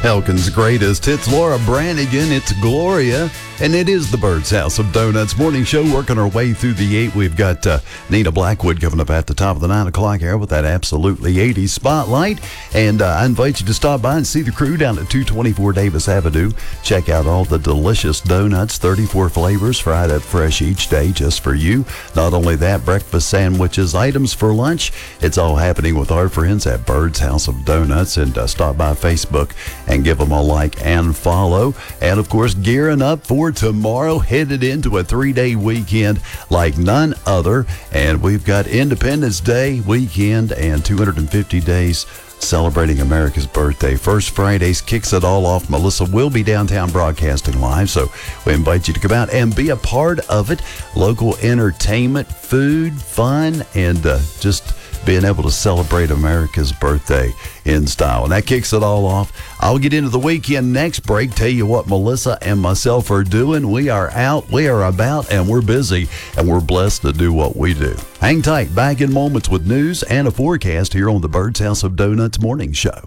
Elkin's greatest. It's Laura Branigan. It's Gloria. And it is the Bird's House of Donuts morning show. Working our way through the 8. We've got Nina Blackwood coming up at the top of the 9 o'clock hour with that absolutely 80s spotlight. And I invite you to stop by and see the crew down at 224 Davis Avenue. Check out all the delicious donuts, 34 flavors, fried up fresh each day just for you. Not only that, breakfast sandwiches, items for lunch. It's all happening with our friends at Bird's House of Donuts. And stop by Facebook and give them a like and follow. And, of course, gearing up for tomorrow, headed into a 3-day weekend like none other. And we've got Independence Day weekend and 250 days celebrating America's birthday. First Fridays kicks it all off. Melissa will be downtown broadcasting live, so we invite you to come out and be a part of it. Local entertainment, food, fun, and just being able to celebrate America's birthday in style. And that kicks it all off. I'll get into the weekend next break, tell you what Melissa and myself are doing. We are out, we are about, and we're busy, and we're blessed to do what we do. Hang tight. Back in moments with news and a forecast here on the Bird's House of Donuts morning show.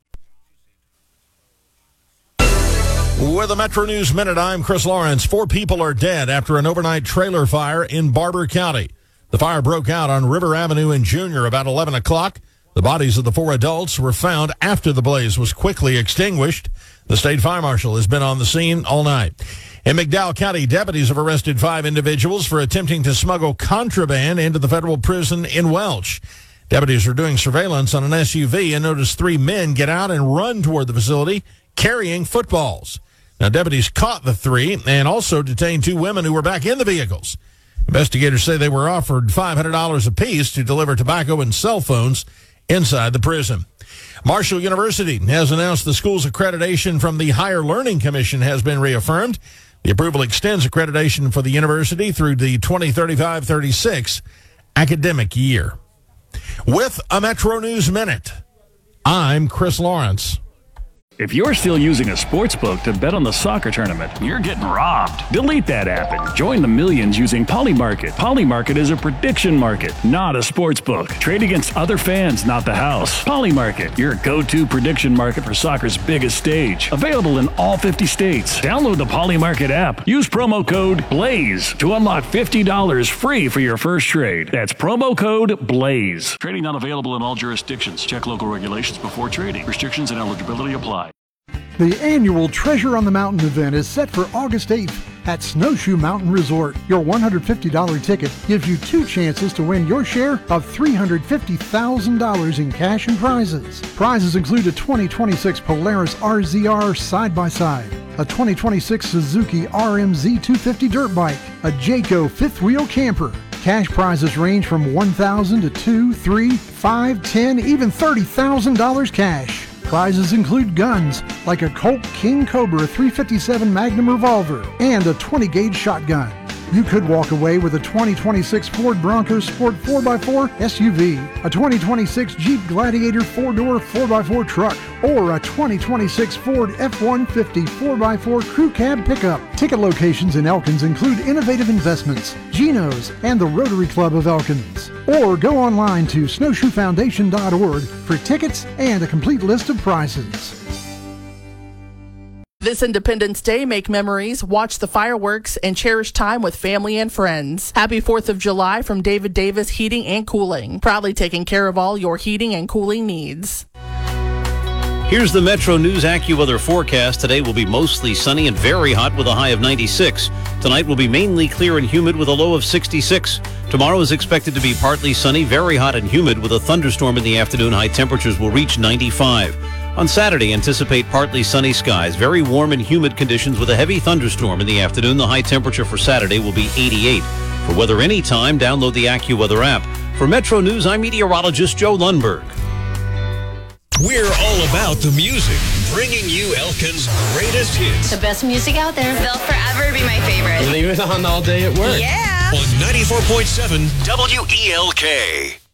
With a Metro News Minute, I'm Chris Lawrence. 4 people are dead after an overnight trailer fire in Barber County. The fire broke out on River Avenue in Junior about 11 o'clock. The bodies of the 4 adults were found after the blaze was quickly extinguished. The state fire marshal has been on the scene all night. In McDowell County, deputies have arrested 5 individuals for attempting to smuggle contraband into the federal prison in Welch. Deputies are doing surveillance on an SUV and noticed 3 men get out and run toward the facility carrying footballs. Now, deputies caught the 3 and also detained 2 women who were back in the vehicles. Investigators say they were offered $500 apiece to deliver tobacco and cell phones inside the prison. Marshall University has announced the school's accreditation from the Higher Learning Commission has been reaffirmed. The approval extends accreditation for the university through the 2035-36 academic year. With a Metro News Minute, I'm Chris Lawrence. If you're still using a sports book to bet on the soccer tournament, you're getting robbed. Delete that app and join the millions using Polymarket. Polymarket is a prediction market, not a sports book. Trade against other fans, not the house. Polymarket, your go-to prediction market for soccer's biggest stage. Available in all 50 states. Download the Polymarket app. Use promo code BLAZE to unlock $50 free for your first trade. That's promo code BLAZE. Trading not available in all jurisdictions. Check local regulations before trading. Restrictions and eligibility apply. The annual Treasure on the Mountain event is set for August 8th at Snowshoe Mountain Resort. Your $150 ticket gives you 2 chances to win your share of $350,000 in cash and prizes. Prizes include a 2026 Polaris RZR side-by-side, a 2026 Suzuki RMZ 250 dirt bike, a Jayco 5th-wheel camper. Cash prizes range from $1,000 to $2,000, $3,000, $5,000, $10,000, even $30,000 cash. Prizes include guns like a Colt King Cobra 357 Magnum revolver and a 20-gauge shotgun. You could walk away with a 2026 Ford Bronco Sport 4x4 SUV, a 2026 Jeep Gladiator 4-door 4x4 truck, or a 2026 Ford F-150 4x4 crew cab pickup. Ticket locations in Elkins include Innovative Investments, Geno's, and the Rotary Club of Elkins. Or go online to snowshoefoundation.org for tickets and a complete list of prizes. This Independence Day, make memories, watch the fireworks, and cherish time with family and friends. Happy 4th of July from David Davis Heating and Cooling. Proudly taking care of all your heating and cooling needs. Here's the Metro News AccuWeather forecast. Today will be mostly sunny and very hot with a high of 96. Tonight will be mainly clear and humid with a low of 66. Tomorrow is expected to be partly sunny, very hot and humid with a thunderstorm in the afternoon. High temperatures will reach 95. On Saturday, anticipate partly sunny skies, very warm and humid conditions with a heavy thunderstorm in the afternoon. The high temperature for Saturday will be 88. For weather anytime, download the AccuWeather app. For Metro News, I'm meteorologist Joe Lundberg. We're all about the music, bringing you Elkin's greatest hits. The best music out there. They'll forever be my favorite. Leave it on all day at work. Yeah. On 94.7 WELK.